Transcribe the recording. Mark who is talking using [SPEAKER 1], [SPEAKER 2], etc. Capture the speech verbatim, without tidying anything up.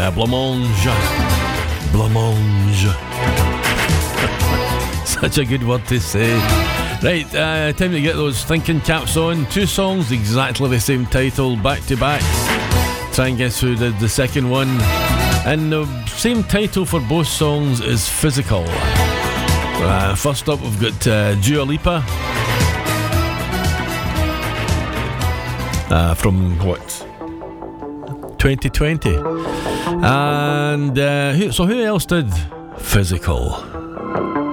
[SPEAKER 1] uh, Blancmange. Blancmange. Such a good word to say. Right, uh, time to get those thinking caps on. Two songs, exactly the same title, back to back. Try and guess who did the second one. And the same title for both songs is Physical. Uh, first up, we've got uh, Dua Lipa. Uh, from what? twenty twenty. And uh, who, so who else did Physical?